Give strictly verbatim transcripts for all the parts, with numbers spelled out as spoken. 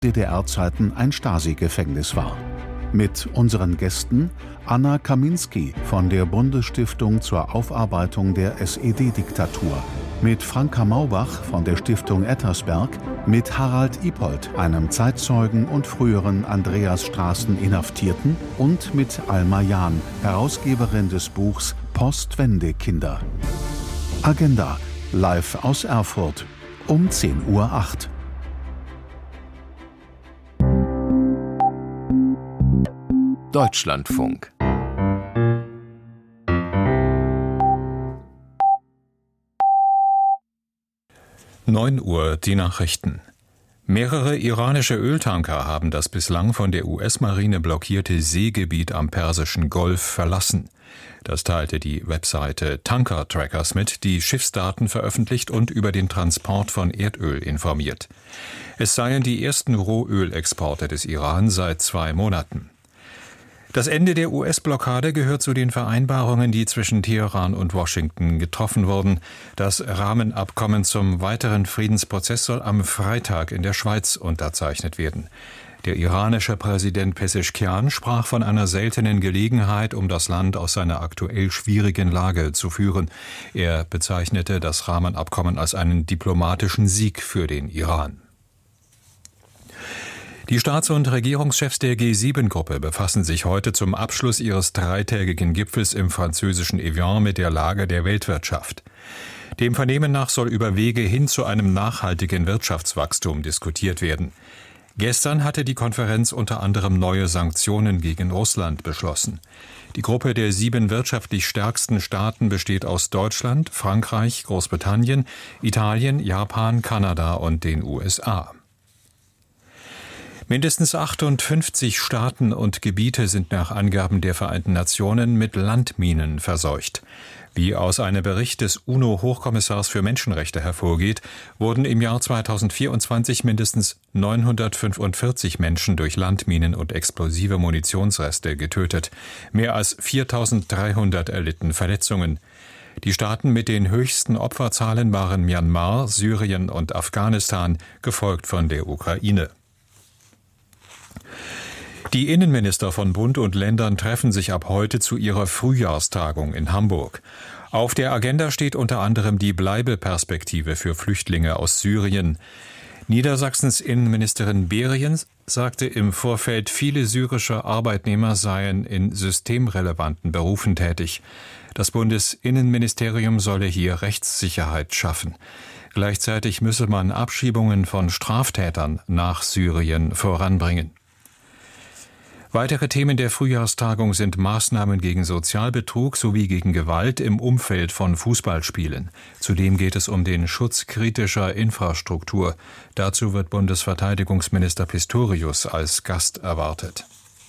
D D R-Zeiten ein Stasi-Gefängnis war. Mit unseren Gästen Anna Kaminski von der Bundesstiftung zur Aufarbeitung der S E D-Diktatur, mit Franka Maubach von der Stiftung Ettersberg, mit Harald Ipold, einem Zeitzeugen und früheren Andreasstraßen-Inhaftierten, und mit Alma Jahn, Herausgeberin des Buchs Postwende-Kinder. Agenda live aus Erfurt um zehn Uhr acht. Deutschlandfunk. neun Uhr, die Nachrichten. Mehrere iranische Öltanker haben das bislang von der U S-Marine blockierte Seegebiet am Persischen Golf verlassen. Das teilte die Webseite Tanker Trackers mit, die Schiffsdaten veröffentlicht und über den Transport von Erdöl informiert. Es seien die ersten Rohölexporte des Iran seit zwei Monaten. Das Ende der U S-Blockade gehört zu den Vereinbarungen, die zwischen Teheran und Washington getroffen wurden. Das Rahmenabkommen zum weiteren Friedensprozess soll am Freitag in der Schweiz unterzeichnet werden. Der iranische Präsident Pezeshkian sprach von einer seltenen Gelegenheit, um das Land aus seiner aktuell schwierigen Lage zu führen. Er bezeichnete das Rahmenabkommen als einen diplomatischen Sieg für den Iran. Die Staats- und Regierungschefs der G sieben Gruppe befassen sich heute zum Abschluss ihres dreitägigen Gipfels im französischen Evian mit der Lage der Weltwirtschaft. Dem Vernehmen nach soll über Wege hin zu einem nachhaltigen Wirtschaftswachstum diskutiert werden. Gestern hatte die Konferenz unter anderem neue Sanktionen gegen Russland beschlossen. Die Gruppe der sieben wirtschaftlich stärksten Staaten besteht aus Deutschland, Frankreich, Großbritannien, Italien, Japan, Kanada und den U S A. Mindestens achtundfünfzig Staaten und Gebiete sind nach Angaben der Vereinten Nationen mit Landminen verseucht. Wie aus einem Bericht des UNO-Hochkommissars für Menschenrechte hervorgeht, wurden im Jahr zweitausendvierundzwanzig mindestens neunhundertfünfundvierzig Menschen durch Landminen und explosive Munitionsreste getötet. Mehr als viertausenddreihundert erlitten Verletzungen. Die Staaten mit den höchsten Opferzahlen waren Myanmar, Syrien und Afghanistan, gefolgt von der Ukraine. Die Innenminister von Bund und Ländern treffen sich ab heute zu ihrer Frühjahrstagung in Hamburg. Auf der Agenda steht unter anderem die Bleibeperspektive für Flüchtlinge aus Syrien. Niedersachsens Innenministerin Behrens sagte im Vorfeld, viele syrische Arbeitnehmer seien in systemrelevanten Berufen tätig. Das Bundesinnenministerium solle hier Rechtssicherheit schaffen. Gleichzeitig müsse man Abschiebungen von Straftätern nach Syrien voranbringen. Weitere Themen der Frühjahrstagung sind Maßnahmen gegen Sozialbetrug sowie gegen Gewalt im Umfeld von Fußballspielen. Zudem geht es um den Schutz kritischer Infrastruktur. Dazu wird Bundesverteidigungsminister Pistorius als Gast erwartet.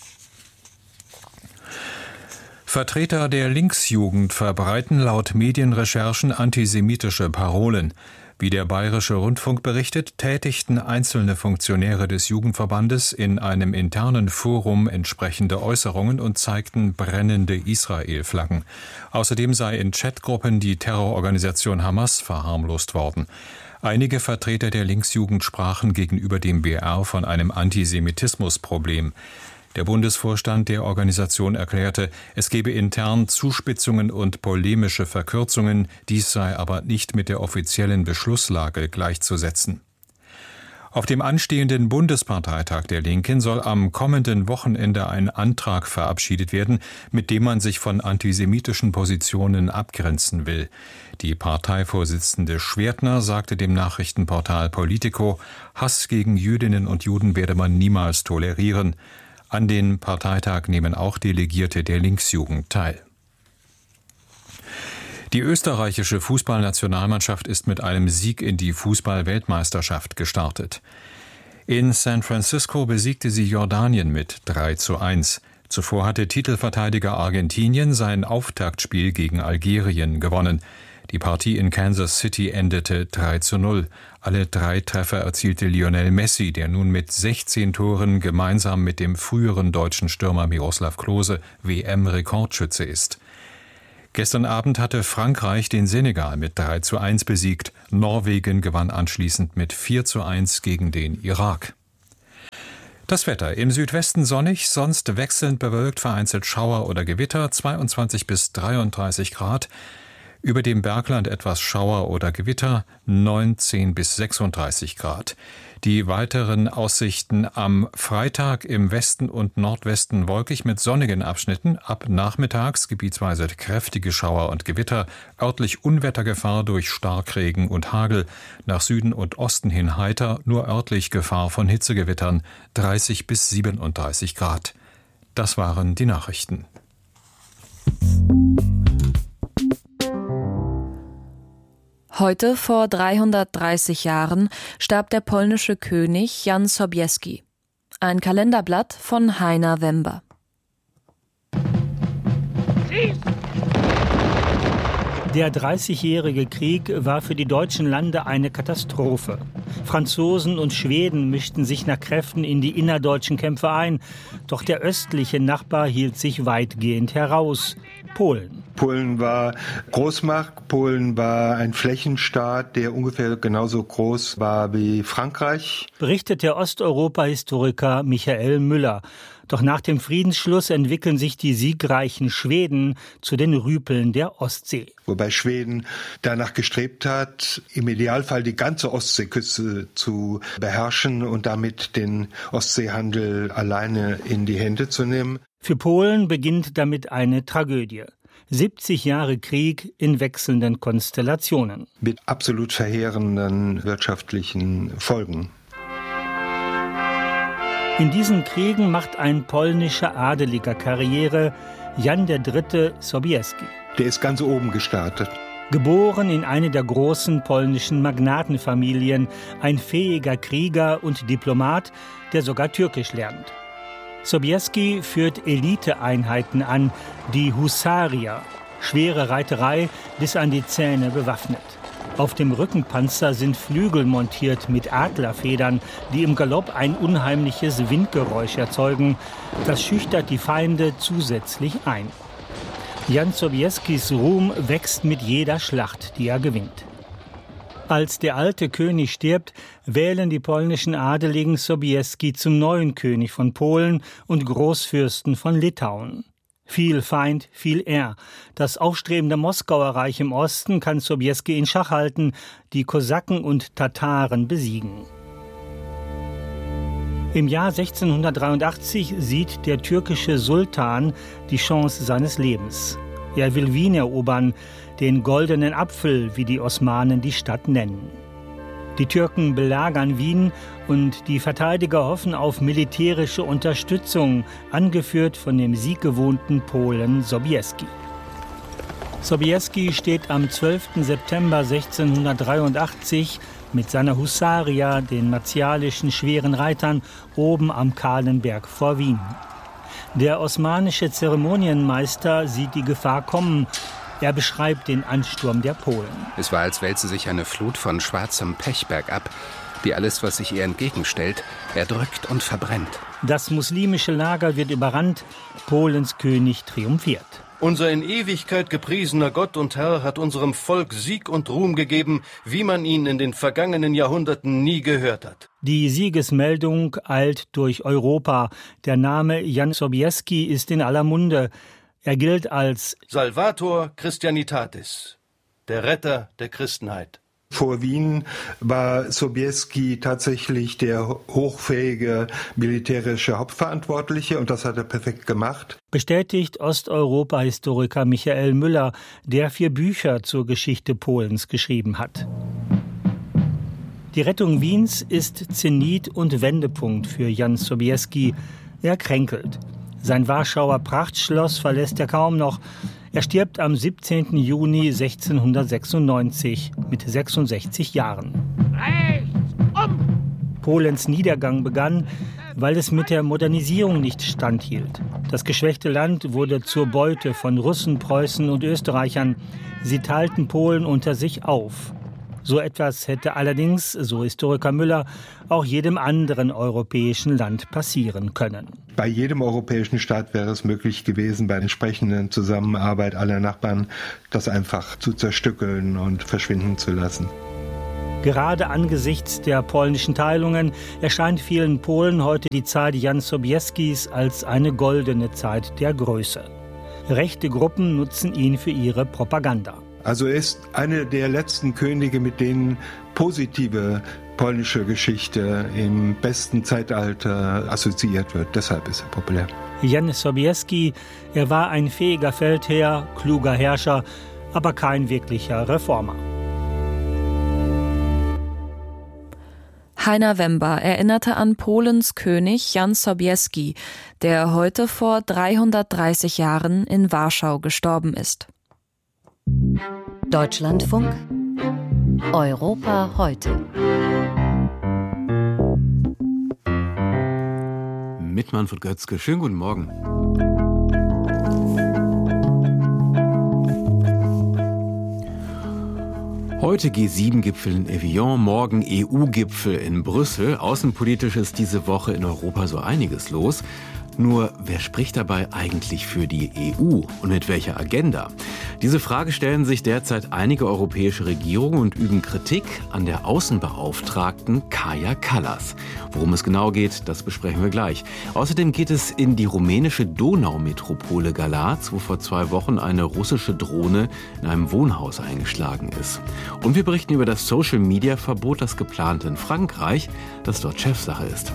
Vertreter der Linksjugend verbreiten laut Medienrecherchen antisemitische Parolen. Wie der Bayerische Rundfunk berichtet, tätigten einzelne Funktionäre des Jugendverbandes in einem internen Forum entsprechende Äußerungen und zeigten brennende Israel-Flaggen. Außerdem sei in Chatgruppen die Terrororganisation Hamas verharmlost worden. Einige Vertreter der Linksjugend sprachen gegenüber dem B R von einem Antisemitismusproblem. Der Bundesvorstand der Organisation erklärte, es gebe intern Zuspitzungen und polemische Verkürzungen, dies sei aber nicht mit der offiziellen Beschlusslage gleichzusetzen. Auf dem anstehenden Bundesparteitag der Linken soll am kommenden Wochenende ein Antrag verabschiedet werden, mit dem man sich von antisemitischen Positionen abgrenzen will. Die Parteivorsitzende Schwertner sagte dem Nachrichtenportal Politico, Hass gegen Jüdinnen und Juden werde man niemals tolerieren. An den Parteitag nehmen auch Delegierte der Linksjugend teil. Die österreichische Fußballnationalmannschaft ist mit einem Sieg in die Fußball-Weltmeisterschaft gestartet. In San Francisco besiegte sie Jordanien mit drei zu eins. Zuvor hatte Titelverteidiger Argentinien sein Auftaktspiel gegen Algerien gewonnen. Die Partie in Kansas City endete drei zu null. Alle drei Treffer erzielte Lionel Messi, der nun mit sechzehn Toren gemeinsam mit dem früheren deutschen Stürmer Miroslav Klose W M-Rekordschütze ist. Gestern Abend hatte Frankreich den Senegal mit drei zu eins besiegt. Norwegen gewann anschließend mit vier zu eins gegen den Irak. Das Wetter: Im Südwesten sonnig, sonst wechselnd bewölkt, vereinzelt Schauer oder Gewitter, zweiundzwanzig bis dreiunddreißig Grad. Über dem Bergland etwas Schauer oder Gewitter, neunzehn bis sechsunddreißig Grad. Die weiteren Aussichten: am Freitag im Westen und Nordwesten wolkig mit sonnigen Abschnitten, ab nachmittags gebietsweise kräftige Schauer und Gewitter, örtlich Unwettergefahr durch Starkregen und Hagel, nach Süden und Osten hin heiter, nur örtlich Gefahr von Hitzegewittern, dreißig bis siebenunddreißig Grad. Das waren die Nachrichten. Heute vor dreihundertdreißig Jahren starb der polnische König Jan Sobieski. Ein Kalenderblatt von Heiner Wember. Der Dreißigjährige Krieg war für die deutschen Lande eine Katastrophe. Franzosen und Schweden mischten sich nach Kräften in die innerdeutschen Kämpfe ein. Doch der östliche Nachbar hielt sich weitgehend heraus: Polen. Polen war Großmacht. Polen war ein Flächenstaat, der ungefähr genauso groß war wie Frankreich. Berichtet der Osteuropa-Historiker Michael Müller. Doch nach dem Friedensschluss entwickeln sich die siegreichen Schweden zu den Rüpeln der Ostsee. Wobei Schweden danach gestrebt hat, im Idealfall die ganze Ostseeküste zu beherrschen und damit den Ostseehandel alleine in die Hände zu nehmen. Für Polen beginnt damit eine Tragödie. siebzig Jahre Krieg in wechselnden Konstellationen. Mit absolut verheerenden wirtschaftlichen Folgen. In diesen Kriegen macht ein polnischer Adeliger Karriere, Jan der Dritte Sobieski. Der ist ganz oben gestartet. Geboren in eine der großen polnischen Magnatenfamilien, ein fähiger Krieger und Diplomat, der sogar Türkisch lernt. Sobieski führt Eliteeinheiten an, die Husarier, schwere Reiterei bis an die Zähne bewaffnet. Auf dem Rückenpanzer sind Flügel montiert mit Adlerfedern, die im Galopp ein unheimliches Windgeräusch erzeugen. Das schüchtert die Feinde zusätzlich ein. Jan Sobieskis Ruhm wächst mit jeder Schlacht, die er gewinnt. Als der alte König stirbt, wählen die polnischen Adeligen Sobieski zum neuen König von Polen und Großfürsten von Litauen. Viel Feind, viel Ehr. Das aufstrebende Moskauer Reich im Osten kann Sobieski in Schach halten, die Kosaken und Tataren besiegen. Im Jahr sechzehnhundertdreiundachtzig sieht der türkische Sultan die Chance seines Lebens. Er will Wien erobern, den goldenen Apfel, wie die Osmanen die Stadt nennen. Die Türken belagern Wien und die Verteidiger hoffen auf militärische Unterstützung, angeführt von dem sieggewohnten Polen Sobieski. Sobieski steht am zwölften September sechzehnhundertdreiundachtzig mit seiner Husaria, den martialischen schweren Reitern, oben am kahlen Berg vor Wien. Der osmanische Zeremonienmeister sieht die Gefahr kommen. Er beschreibt den Ansturm der Polen. Es war, als wälze sich eine Flut von schwarzem Pech bergab, die alles, was sich ihr entgegenstellt, erdrückt und verbrennt. Das muslimische Lager wird überrannt, Polens König triumphiert. Unser in Ewigkeit gepriesener Gott und Herr hat unserem Volk Sieg und Ruhm gegeben, wie man ihn in den vergangenen Jahrhunderten nie gehört hat. Die Siegesmeldung eilt durch Europa. Der Name Jan Sobieski ist in aller Munde. Er gilt als Salvator Christianitatis, der Retter der Christenheit. Vor Wien war Sobieski tatsächlich der hochfähige militärische Hauptverantwortliche und das hat er perfekt gemacht. Bestätigt Osteuropa-Historiker Michael Müller, der vier Bücher zur Geschichte Polens geschrieben hat. Die Rettung Wiens ist Zenit und Wendepunkt für Jan Sobieski. Er kränkelt. Sein Warschauer Prachtschloss verlässt er kaum noch. Er stirbt am siebzehnten Juni sechzehnhundertsechsundneunzig mit sechsundsechzig Jahren. Polens Niedergang begann, weil es mit der Modernisierung nicht standhielt. Das geschwächte Land wurde zur Beute von Russen, Preußen und Österreichern. Sie teilten Polen unter sich auf. So etwas hätte allerdings, so Historiker Müller, auch jedem anderen europäischen Land passieren können. Bei jedem europäischen Staat wäre es möglich gewesen, bei entsprechenden Zusammenarbeit aller Nachbarn das einfach zu zerstückeln und verschwinden zu lassen. Gerade angesichts der polnischen Teilungen erscheint vielen Polen heute die Zeit Jan Sobieskis als eine goldene Zeit der Größe. Rechte Gruppen nutzen ihn für ihre Propaganda. Also er ist einer der letzten Könige, mit denen positive polnische Geschichte im besten Zeitalter assoziiert wird. Deshalb ist er populär. Jan Sobieski, er war ein fähiger Feldherr, kluger Herrscher, aber kein wirklicher Reformer. Heiner Wember erinnerte an Polens König Jan Sobieski, der heute vor dreihundertdreißig Jahren in Warschau gestorben ist. Deutschlandfunk Europa heute. Mit Manfred Götzke. Schönen guten Morgen. Heute G sieben Gipfel in Evian, morgen E U-Gipfel in Brüssel. Außenpolitisch ist diese Woche in Europa so einiges los. Nur, wer spricht dabei eigentlich für die E U und mit welcher Agenda? Diese Frage stellen sich derzeit einige europäische Regierungen und üben Kritik an der Außenbeauftragten Kaja Kallas. Worum es genau geht, das besprechen wir gleich. Außerdem geht es in die rumänische Donaumetropole Galați, wo vor zwei Wochen eine russische Drohne in einem Wohnhaus eingeschlagen ist. Und wir berichten über das Social-Media-Verbot, das geplant in Frankreich, das dort Chefsache ist.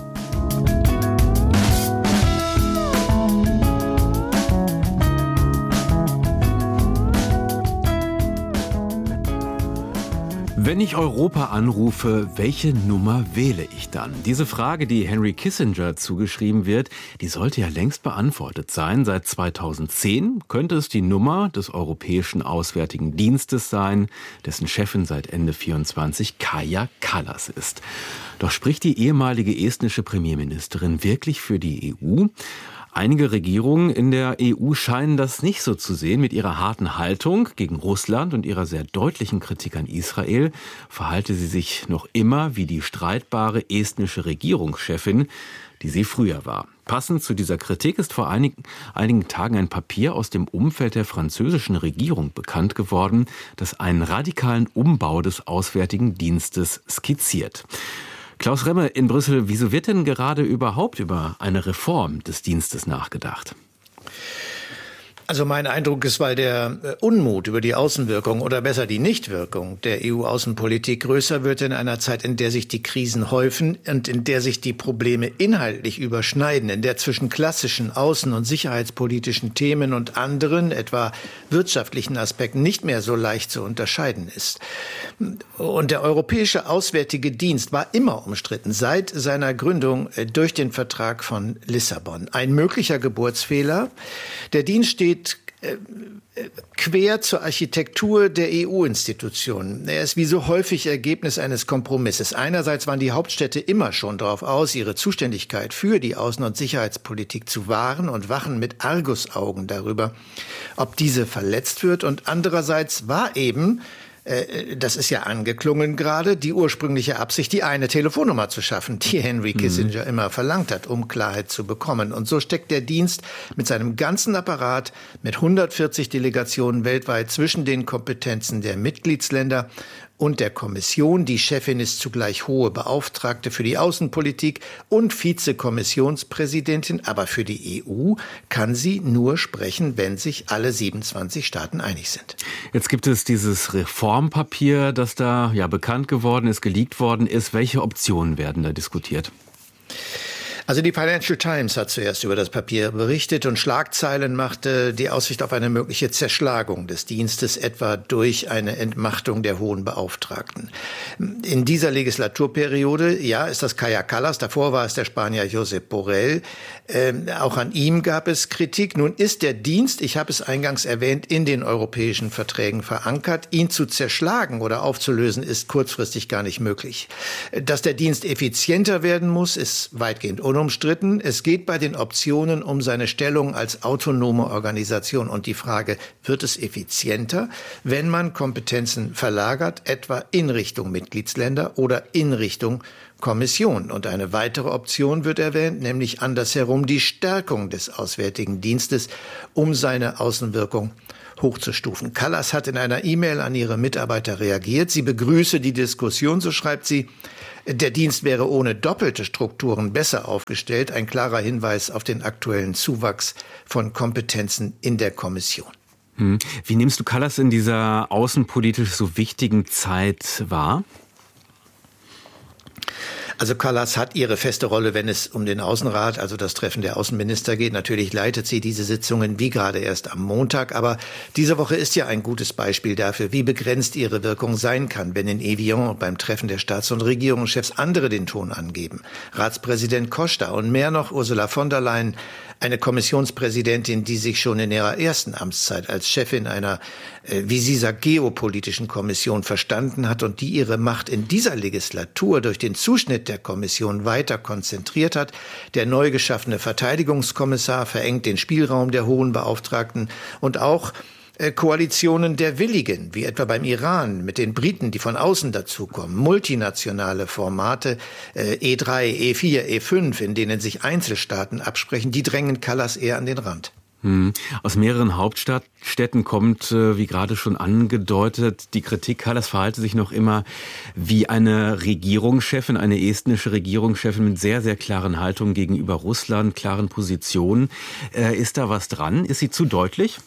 Wenn ich Europa anrufe, welche Nummer wähle ich dann? Diese Frage, die Henry Kissinger zugeschrieben wird, die sollte ja längst beantwortet sein. Seit zweitausendzehn könnte es die Nummer des Europäischen Auswärtigen Dienstes sein, dessen Chefin seit Ende vierundzwanzig Kaja Kallas ist. Doch spricht die ehemalige estnische Premierministerin wirklich für die E U? Einige Regierungen in der E U scheinen das nicht so zu sehen. Mit ihrer harten Haltung gegen Russland und ihrer sehr deutlichen Kritik an Israel verhalte sie sich noch immer wie die streitbare estnische Regierungschefin, die sie früher war. Passend zu dieser Kritik ist vor einigen, einigen Tagen ein Papier aus dem Umfeld der französischen Regierung bekannt geworden, das einen radikalen Umbau des Auswärtigen Dienstes skizziert. Klaus Remme in Brüssel, wieso wird denn gerade überhaupt über eine Reform des Dienstes nachgedacht? Also mein Eindruck ist, weil der Unmut über die Außenwirkung oder besser die Nichtwirkung der E U-Außenpolitik größer wird in einer Zeit, in der sich die Krisen häufen und in der sich die Probleme inhaltlich überschneiden, in der zwischen klassischen außen- und sicherheitspolitischen Themen und anderen, etwa wirtschaftlichen Aspekten, nicht mehr so leicht zu unterscheiden ist. Und der Europäische Auswärtige Dienst war immer umstritten, seit seiner Gründung durch den Vertrag von Lissabon. Ein möglicher Geburtsfehler. Der Dienst steht quer zur Architektur der E U-Institutionen. Er ist wie so häufig Ergebnis eines Kompromisses. Einerseits waren die Hauptstädte immer schon darauf aus, ihre Zuständigkeit für die Außen- und Sicherheitspolitik zu wahren und wachen mit Argusaugen darüber, ob diese verletzt wird. Und andererseits war eben, das ist ja angeklungen gerade, die ursprüngliche Absicht, die eine Telefonnummer zu schaffen, die Henry Kissinger mhm. immer verlangt hat, um Klarheit zu bekommen. Und so steckt der Dienst mit seinem ganzen Apparat mit hundertvierzig Delegationen weltweit zwischen den Kompetenzen der Mitgliedsländer und der Kommission. Die Chefin ist zugleich hohe Beauftragte für die Außenpolitik und Vizekommissionspräsidentin. Aber für die E U kann sie nur sprechen, wenn sich alle siebenundzwanzig Staaten einig sind. Jetzt gibt es dieses Reformpapier, das da ja bekannt geworden ist, geleakt worden ist. Welche Optionen werden da diskutiert? Also die Financial Times hat zuerst über das Papier berichtet und Schlagzeilen machte die Aussicht auf eine mögliche Zerschlagung des Dienstes, etwa durch eine Entmachtung der hohen Beauftragten. In dieser Legislaturperiode, ja, ist das Kaja Kallas, davor war es der Spanier Josep Borrell. Ähm, auch an ihm gab es Kritik. Nun ist der Dienst, ich habe es eingangs erwähnt, in den europäischen Verträgen verankert. Ihn zu zerschlagen oder aufzulösen, ist kurzfristig gar nicht möglich. Dass der Dienst effizienter werden muss, ist weitgehend unumstritten. Unumstritten. Es geht bei den Optionen um seine Stellung als autonome Organisation und die Frage, wird es effizienter, wenn man Kompetenzen verlagert, etwa in Richtung Mitgliedsländer oder in Richtung Kommission. Und eine weitere Option wird erwähnt, nämlich andersherum die Stärkung des Auswärtigen Dienstes, um seine Außenwirkung hochzustufen. Kallas hat in einer E-Mail an ihre Mitarbeiter reagiert. Sie begrüße die Diskussion, so schreibt sie. Der Dienst wäre ohne doppelte Strukturen besser aufgestellt. Ein klarer Hinweis auf den aktuellen Zuwachs von Kompetenzen in der Kommission. Hm. Wie nimmst du Kallas in dieser außenpolitisch so wichtigen Zeit wahr? Also Kallas hat ihre feste Rolle, wenn es um den Außenrat, also das Treffen der Außenminister geht. Natürlich leitet sie diese Sitzungen wie gerade erst am Montag. Aber diese Woche ist ja ein gutes Beispiel dafür, wie begrenzt ihre Wirkung sein kann, wenn in Evian beim Treffen der Staats- und Regierungschefs andere den Ton angeben. Ratspräsident Costa und mehr noch Ursula von der Leyen, eine Kommissionspräsidentin, die sich schon in ihrer ersten Amtszeit als Chefin einer, äh, wie sie sagt, geopolitischen Kommission verstanden hat und die ihre Macht in dieser Legislatur durch den Zuschnitt der Kommission weiter konzentriert hat. Der neu geschaffene Verteidigungskommissar verengt den Spielraum der hohen Beauftragten und auch Koalitionen der Willigen, wie etwa beim Iran, mit den Briten, die von außen dazukommen, multinationale Formate, äh, E drei, E vier, E fünf, in denen sich Einzelstaaten absprechen, die drängen Kallas eher an den Rand. Hm. Aus mehreren Hauptstädten kommt, wie gerade schon angedeutet, die Kritik, Kallas verhalte sich noch immer wie eine Regierungschefin, eine estnische Regierungschefin mit sehr, sehr klaren Haltungen gegenüber Russland, klaren Positionen. Äh, ist da was dran? Ist sie zu deutlich?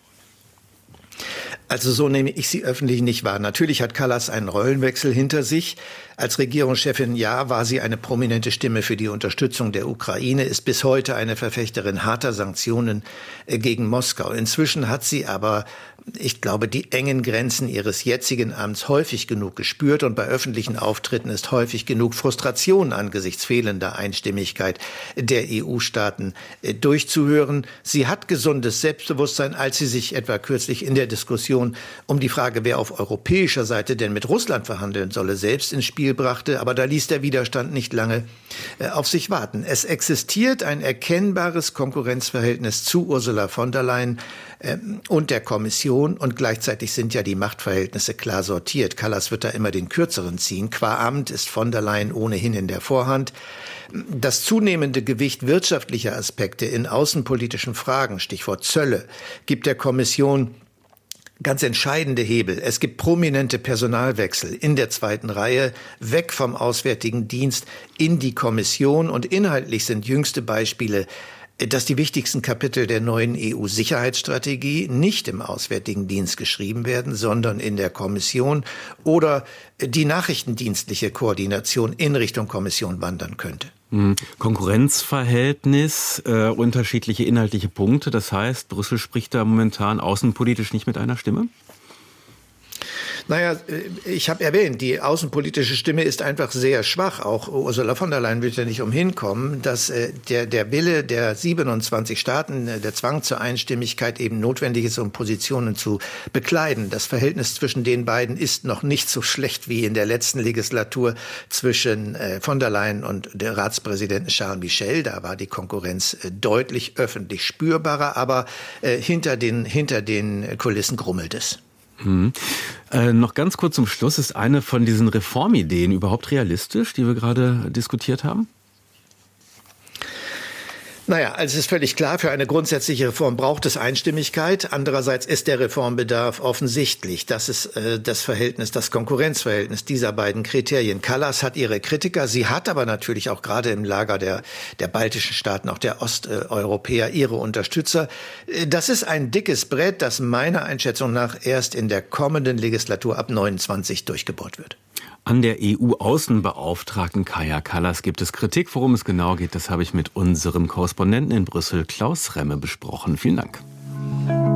Also so nehme ich sie öffentlich nicht wahr. Natürlich hat Kallas einen Rollenwechsel hinter sich. Als Regierungschefin, ja, war sie eine prominente Stimme für die Unterstützung der Ukraine, ist bis heute eine Verfechterin harter Sanktionen gegen Moskau. Inzwischen hat sie aber, ich glaube, die engen Grenzen ihres jetzigen Amts häufig genug gespürt und bei öffentlichen Auftritten ist häufig genug Frustration angesichts fehlender Einstimmigkeit der E U-Staaten durchzuhören. Sie hat gesundes Selbstbewusstsein, als sie sich etwa kürzlich in der Diskussion um die Frage, wer auf europäischer Seite denn mit Russland verhandeln solle, selbst ins Spiel brachte. Aber da ließ der Widerstand nicht lange äh, auf sich warten. Es existiert ein erkennbares Konkurrenzverhältnis zu Ursula von der Leyen äh, und der Kommission und gleichzeitig sind ja die Machtverhältnisse klar sortiert. Kallas wird da immer den Kürzeren ziehen. Qua Amt ist von der Leyen ohnehin in der Vorhand. Das zunehmende Gewicht wirtschaftlicher Aspekte in außenpolitischen Fragen, Stichwort Zölle, gibt der Kommission ganz entscheidende Hebel. Es gibt prominente Personalwechsel in der zweiten Reihe, weg vom Auswärtigen Dienst in die Kommission. Und inhaltlich sind jüngste Beispiele, dass die wichtigsten Kapitel der neuen E U-Sicherheitsstrategie nicht im Auswärtigen Dienst geschrieben werden, sondern in der Kommission oder die nachrichtendienstliche Koordination in Richtung Kommission wandern könnte. Konkurrenzverhältnis, äh, unterschiedliche inhaltliche Punkte. Das heißt, Brüssel spricht da momentan außenpolitisch nicht mit einer Stimme? Naja, ich habe erwähnt, die außenpolitische Stimme ist einfach sehr schwach. Auch Ursula von der Leyen wird ja nicht umhin kommen, dass äh, der, der Wille der siebenundzwanzig Staaten, äh, der Zwang zur Einstimmigkeit eben notwendig ist, um Positionen zu bekleiden. Das Verhältnis zwischen den beiden ist noch nicht so schlecht wie in der letzten Legislatur zwischen äh, von der Leyen und der Ratspräsidenten Charles Michel. Da war die Konkurrenz äh, deutlich öffentlich spürbarer, aber äh, hinter den, hinter den Kulissen grummelt es. Hm. Äh, noch ganz kurz zum Schluss, ist eine von diesen Reformideen überhaupt realistisch, die wir gerade diskutiert haben? Naja, also es ist völlig klar, für eine grundsätzliche Reform braucht es Einstimmigkeit. Andererseits ist der Reformbedarf offensichtlich. Das ist äh, das Verhältnis, das Konkurrenzverhältnis dieser beiden Kriterien. Kallas hat ihre Kritiker, sie hat aber natürlich auch gerade im Lager der, der baltischen Staaten, auch der Osteuropäer, ihre Unterstützer. Das ist ein dickes Brett, das meiner Einschätzung nach erst in der kommenden Legislatur ab neunundzwanzig durchgebohrt wird. An der E U-Außenbeauftragten Kaja Kallas gibt es Kritik. Worum es genau geht, das habe ich mit unserem Korrespondenten in Brüssel, Klaus Remme, besprochen. Vielen Dank.